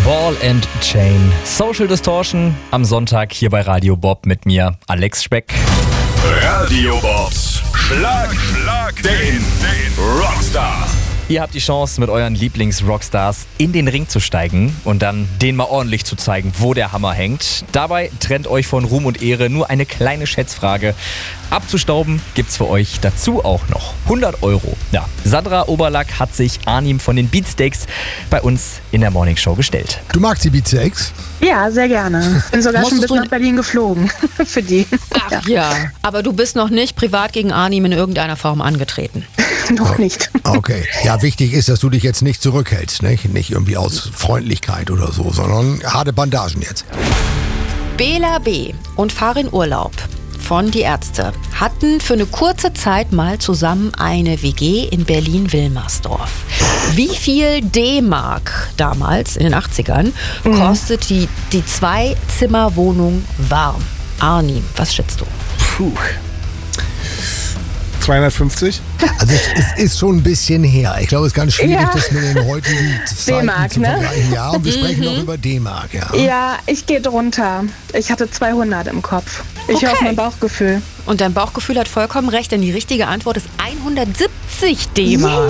Ball and Chain. Social Distortion am Sonntag hier bei Radio Bob mit mir, Alex Speck. Radio Bobs Schlag den Rockstar. Ihr habt die Chance, mit euren Lieblings-Rockstars in den Ring zu steigen und dann denen mal ordentlich zu zeigen, wo der Hammer hängt. Dabei trennt euch von Ruhm und Ehre nur eine kleine Schätzfrage. Abzustauben gibt's für euch dazu auch noch 100 €. Ja, Sandra Oberlack hat sich Arnim von den Beatsteaks bei uns in der Morningshow gestellt. Du magst die Beatsteaks? Ja, sehr gerne. Bin sogar schon bis nach Berlin geflogen für die. Ach ja, aber du bist noch nicht privat gegen Arnim in irgendeiner Form angetreten. Noch nicht. Okay. Ja, wichtig ist, dass du dich jetzt nicht zurückhältst, nicht? Nicht irgendwie aus Freundlichkeit oder so, sondern harte Bandagen jetzt. Bela B. und Farin Urlaub von Die Ärzte hatten für eine kurze Zeit mal zusammen eine WG in Berlin-Wilmersdorf. Wie viel D-Mark damals, in den 80ern, kostet die Zwei-Zimmer-Wohnung warm? Arnim, was schätzt du? Puh. 250? Also es ist schon ein bisschen her. Ich glaube, es ist ganz schwierig, Ja. das mit den heutigen Zeiten D-Mark, zu ne? vergleichen. Ja, und wir sprechen noch über D-Mark, ja. Ja, ich gehe drunter. Ich hatte 200 im Kopf. Ich höre auf mein Bauchgefühl. Und dein Bauchgefühl hat vollkommen recht, denn die richtige Antwort ist 170 D-Mark.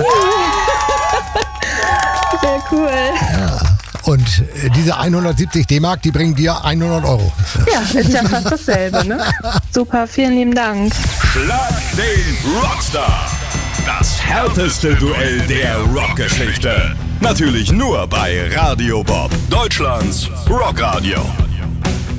Sehr cool. Und diese 170 D-Mark, die bringen dir 100 €. Ja, ist ja fast dasselbe, ne? Super, vielen lieben Dank. Schlag den Rockstar. Das härteste Duell der Rockgeschichte. Natürlich nur bei Radio Bob, Deutschlands Rockradio.